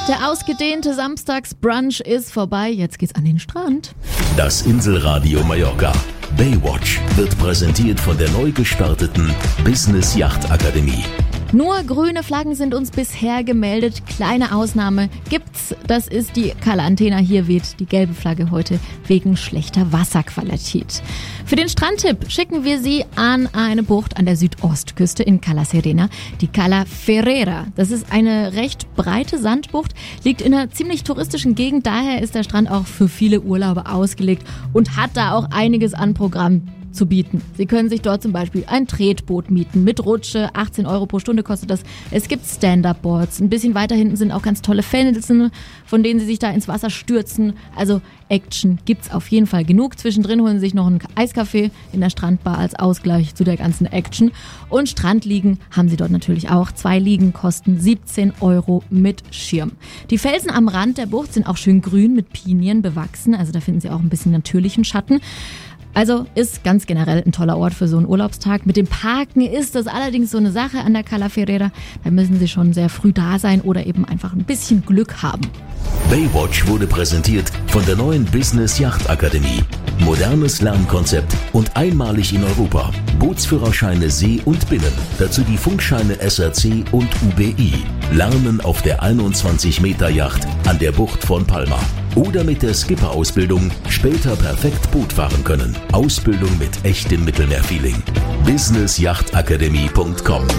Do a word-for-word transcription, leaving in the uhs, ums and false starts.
Der ausgedehnte Samstagsbrunch ist vorbei, jetzt geht's an den Strand. Das Inselradio Mallorca Baywatch wird präsentiert von der neu gestarteten Business Yacht Akademie. Nur grüne Flaggen sind uns bisher gemeldet. Kleine Ausnahme gibt's. Das ist die Cala Antena. Hier weht die gelbe Flagge heute wegen schlechter Wasserqualität. Für den Strandtipp schicken wir Sie an eine Bucht an der Südostküste in Cala Serena, die Cala Ferrera. Das ist eine recht breite Sandbucht, liegt in einer ziemlich touristischen Gegend. Daher ist der Strand auch für viele Urlauber ausgelegt und hat da auch einiges an Programm zu bieten. Sie können sich dort zum Beispiel ein Tretboot mieten mit Rutsche, achtzehn Euro pro Stunde kostet das. Es gibt Stand-Up-Boards. Ein bisschen weiter hinten sind auch ganz tolle Felsen, von denen Sie sich da ins Wasser stürzen. Also Action gibt's auf jeden Fall genug. Zwischendrin holen Sie sich noch einen Eiskaffee in der Strandbar als Ausgleich zu der ganzen Action. Und Strandliegen haben Sie dort natürlich auch. Zwei Liegen kosten siebzehn Euro mit Schirm. Die Felsen am Rand der Bucht sind auch schön grün mit Pinien bewachsen. Also da finden Sie auch ein bisschen natürlichen Schatten. Also ist ganz generell ein toller Ort für so einen Urlaubstag. Mit dem Parken ist das allerdings so eine Sache an der Cala Ferrera. Da müssen Sie schon sehr früh da sein oder eben einfach ein bisschen Glück haben. Baywatch wurde präsentiert von der neuen Business Yacht Akademie. Modernes Lernkonzept und einmalig in Europa. Bootsführerscheine See und Binnen. Dazu die Funkscheine S R C und U B I. Lernen auf der einundzwanzig Meter Yacht an der Bucht von Palma. Oder mit der Skipper-Ausbildung später perfekt Boot fahren können. Ausbildung mit echtem Mittelmeerfeeling. business yacht akademie punkt com